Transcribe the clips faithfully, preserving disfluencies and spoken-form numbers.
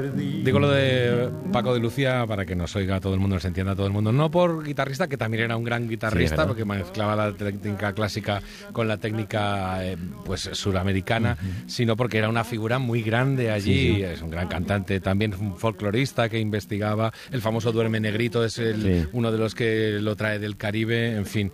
Digo lo de Paco de Lucía para que nos oiga todo el mundo, nos entienda todo el mundo. No por guitarrista, que también era un gran guitarrista, sí, porque mezclaba la técnica clásica con la técnica eh, pues suramericana, uh-huh. sino porque era una figura muy grande allí. Sí, sí. Es un gran cantante, también un folclorista que investigaba. El famoso Duerme Negrito es el, sí. uno de los que lo trae del Caribe. En fin,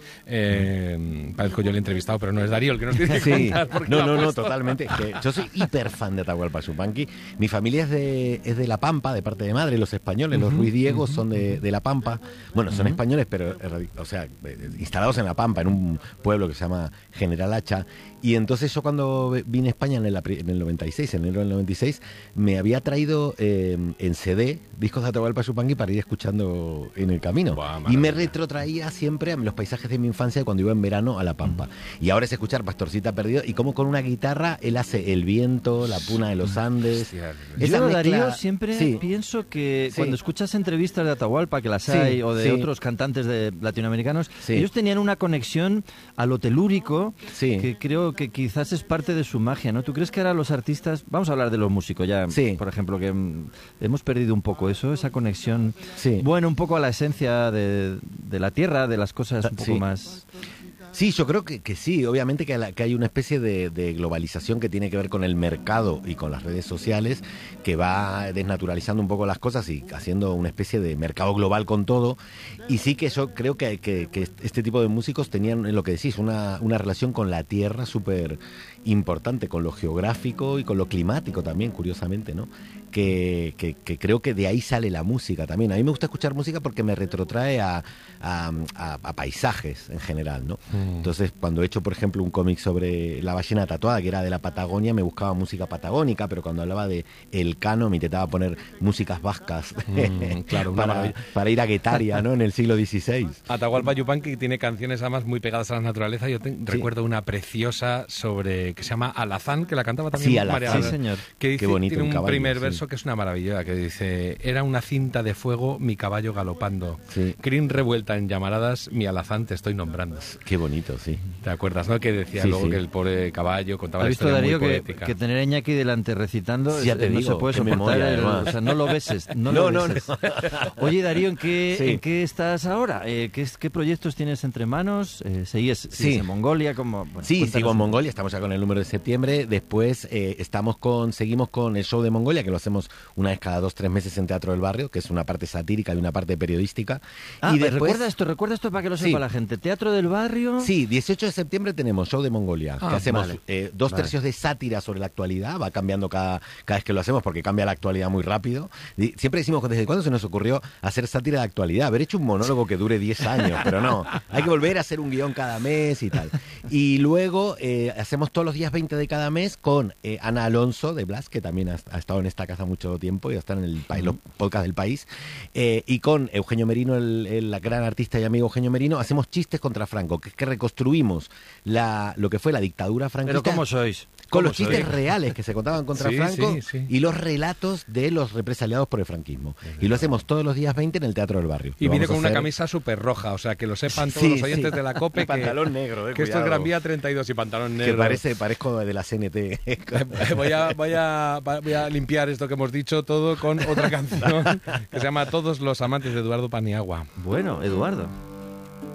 eh, parezco yo el entrevistado, pero no es Darío el que nos tiene que sí. contar. No, no, no, totalmente. Que yo soy hiper fan de Atahualpa Yupanqui. Mi familia es de es de La Pampa, de parte de madre, los españoles, uh-huh, los Ruiz Diegos uh-huh. son de, de La Pampa. Bueno, son uh-huh. españoles, pero, o sea, instalados en La Pampa, en un pueblo que se llama General Hacha. Y entonces yo cuando vine a España en el, en el noventa y seis, en enero del noventa y seis, me había traído eh, en C D discos de Atahualpa Yupanqui para ir escuchando en el camino. Buah, y me retrotraía siempre a los paisajes de mi infancia cuando iba en verano a La Pampa. Uh-huh. Y ahora es escuchar Pastorcita Perdido y como con una guitarra él hace El Viento, La Puna de los Andes. Yo, mezcla... Darío, siempre sí. pienso que sí. cuando escuchas entrevistas de Atahualpa, que las sí, hay, o de sí. otros cantantes de latinoamericanos, sí. ellos tenían una conexión a lo telúrico sí. que creo que quizás es parte de su magia, ¿no? ¿Tú crees que ahora los artistas, vamos a hablar de los músicos ya, sí. por ejemplo, que mm, hemos perdido un poco eso, esa conexión, sí. bueno, un poco a la esencia de, de la tierra, de las cosas un poco sí. más... Sí, yo creo que, que sí, obviamente que, la, que hay una especie de, de globalización que tiene que ver con el mercado y con las redes sociales, que va desnaturalizando un poco las cosas y haciendo una especie de mercado global con todo. Y sí que yo creo que, que, que este tipo de músicos tenían, lo que decís, una, una relación con la tierra súper importante, con lo geográfico y con lo climático también, curiosamente, ¿no? Que, que, que creo que de ahí sale la música también. A mí me gusta escuchar música porque me retrotrae a, a, a, a paisajes en general, ¿no? Mm. Entonces, cuando he hecho, por ejemplo, un cómic sobre la ballena tatuada, que era de la Patagonia, me buscaba música patagónica, pero cuando hablaba de Elcano me intentaba poner músicas vascas mm, claro, para, para ir a Guetaria, ¿no? En el siglo dieciséis. Atahualpa Yupanqui tiene canciones además muy pegadas a la naturaleza. Yo te, sí. recuerdo una preciosa sobre que se llama Alazán, que la cantaba también sí, María Alazán. Sí, señor. Que dice, Qué bonito, tiene un, un caballo, primer sí. verso que es una maravilla, que dice: era una cinta de fuego mi caballo galopando, sí. crin revuelta en llamaradas mi alazán te estoy nombrando. Qué bonito, sí. ¿Te acuerdas, no? Que decía sí, luego sí. que el pobre caballo contaba la historia historia muy Darío poética. Que, que tener a Iñaki delante recitando sí, ya te no digo, se puede soportar, memoria, el, o sea, no lo beses, no, no, lo no, beses. no. Oye, Darío, ¿en qué, sí. ¿en qué estás ahora? Eh, ¿qué, ¿Qué proyectos tienes entre manos? Eh, ¿Sigues, sí. sigues en Mongolia? Como, bueno, sí, sigo en Mongolia, estamos ya con el número de septiembre. Después eh, estamos con, seguimos con el show de Mongolia, que lo hacemos una vez cada dos, tres meses en Teatro del Barrio, que es una parte satírica y una parte periodística. Ah, y después... recuerda esto, recuerda esto para que lo sepa sí. la gente. Teatro del Barrio. Sí, dieciocho de septiembre tenemos show de Mongolia, ah, que hacemos vale. eh, dos vale. tercios de sátira sobre la actualidad, va cambiando cada, cada vez que lo hacemos porque cambia la actualidad muy rápido. Y siempre decimos que desde cuándo se nos ocurrió hacer sátira de actualidad, haber hecho un monólogo que dure diez años, pero no, hay que volver a hacer un guión cada mes y tal. Y luego eh, hacemos todos los días veinte de cada mes con eh, Ana Alonso de Blas, que también ha, ha estado en esta casa mucho tiempo y está en el, en los podcasts del país, eh, y con Eugenio Merino, el, el gran artista y amigo Eugenio Merino, hacemos chistes contra Franco, que es que reconstruimos la, lo que fue la dictadura franquista. ¿Pero cómo sois? Con los chistes soy? reales que se contaban contra sí, Franco sí, sí. y los relatos de los represaliados por el franquismo. Y lo hacemos todos los días veinte en el Teatro del Barrio. Y lo viene con hacer... una camisa súper roja, o sea, que lo sepan todos sí, los oyentes sí. de la COPE. que, pantalón negro, eh, que esto es Gran Vía treinta y dos y pantalón negro. Que parece, parezco de la C N T. voy, a, voy, a, voy a limpiar esto que hemos dicho todo con otra canción que se llama Todos los amantes de Eduardo Paniagua. Bueno, Eduardo.